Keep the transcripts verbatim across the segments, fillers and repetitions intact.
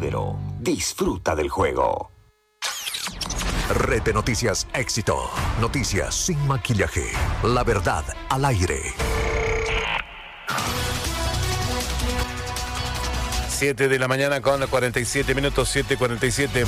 Ibero. Disfruta del juego. Red de Noticias Éxito. Noticias sin maquillaje. La verdad al aire. siete de la mañana con cuarenta y siete minutos, siete cuarenta y siete.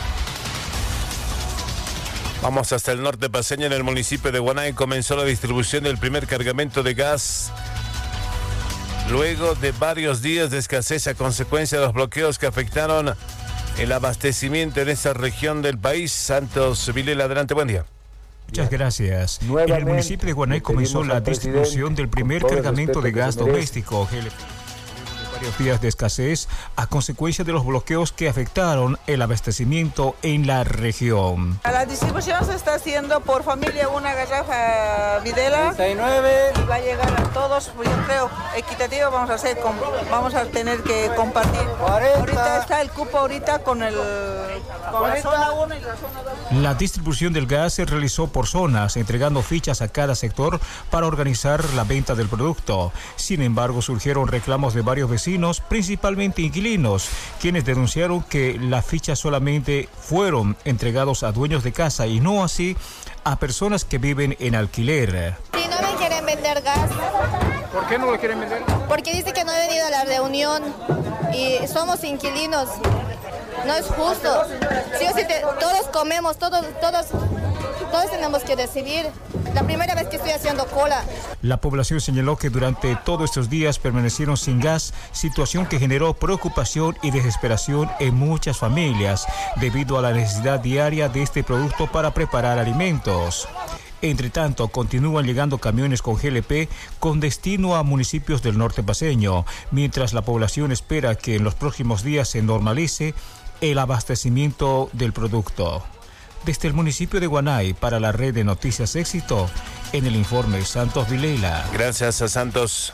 Vamos hasta el norte paceño. En el municipio de Guanay comenzó la distribución del primer cargamento de gas luego de varios días de escasez a consecuencia de los bloqueos que afectaron el abastecimiento en esa región del país. Santos Vilela, adelante, buen día. Muchas gracias. En el municipio de Guanay comenzó la distribución del primer cargamento de gas doméstico G L P. Varios días de escasez a consecuencia de los bloqueos que afectaron el abastecimiento en la región. La distribución se está haciendo por familia, una garrafa Videla. treinta y nueve. Y va a llegar a todos, yo creo, equitativo vamos a hacer, con, vamos a tener que compartir. cuarenta. Ahorita está el cupo ahorita con, el, con la zona uno y la zona dos. La distribución del gas se realizó por zonas, entregando fichas a cada sector para organizar la venta del producto. Sin embargo, surgieron reclamos de varios vecinos, principalmente inquilinos, quienes denunciaron que las fichas solamente fueron entregados a dueños de casa y no así a personas que viven en alquiler. Si no me quieren vender gas. ¿Por qué no lo quieren vender? Porque dice que no he venido a la reunión y somos inquilinos. No es justo. Sí o sí te, todos comemos, todos, todos, todos tenemos que decidir. La primera vez que estoy haciendo cola. La población señaló que durante todos estos días permanecieron sin gas, situación que generó preocupación y desesperación en muchas familias debido a la necesidad diaria de este producto para preparar alimentos. Entre tanto, continúan llegando camiones con G L P con destino a municipios del norte paceño, mientras la población espera que en los próximos días se normalice el abastecimiento del producto. Desde el municipio de Guanay, para la red de Noticias Éxito, en el informe Santos Vilela. Gracias a Santos.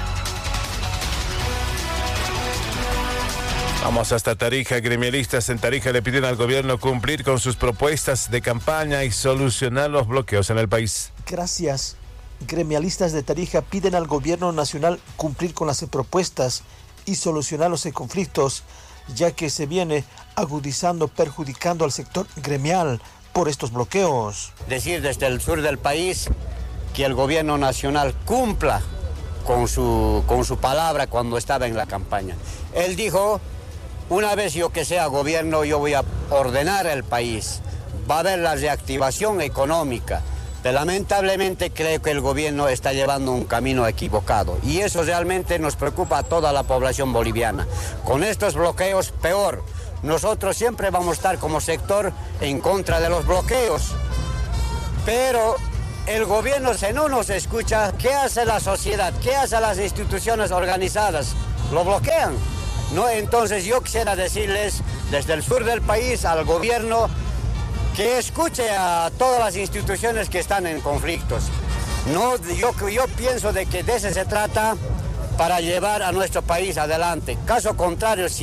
Vamos hasta Tarija. Gremialistas en Tarija le piden al gobierno cumplir con sus propuestas de campaña y solucionar los bloqueos en el país. Gracias. Gremialistas de Tarija piden al gobierno nacional cumplir con las propuestas y solucionar los conflictos, ya que se viene agudizando, perjudicando al sector gremial por estos bloqueos. Decir desde el sur del país que el gobierno nacional cumpla con su, con su palabra cuando estaba en la campaña. Él dijo, una vez yo que sea gobierno, yo voy a ordenar el país, va a haber la reactivación económica. Pero lamentablemente creo que el gobierno está llevando un camino equivocado y eso realmente nos preocupa a toda la población boliviana. Con estos bloqueos, peor. Nosotros siempre vamos a estar como sector en contra de los bloqueos, pero el gobierno, si no nos escucha, ¿qué hace la sociedad? ¿Qué hacen las instituciones organizadas? ¿Lo bloquean? No, entonces yo quisiera decirles desde el sur del país al gobierno que escuche a todas las instituciones que están en conflictos. No, yo, yo pienso de que de eso se trata para llevar a nuestro país adelante. Caso contrario, si